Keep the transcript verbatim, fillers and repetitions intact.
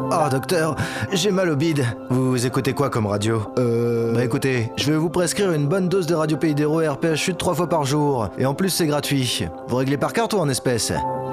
Oh docteur, j'ai mal au bide. Vous écoutez quoi comme radio? Euh... Bah écoutez, je vais vous prescrire une bonne dose de Radio Pays d'Hérault R P H U trois fois par jour. Et en plus c'est gratuit. Vous réglez par carte ou en espèces?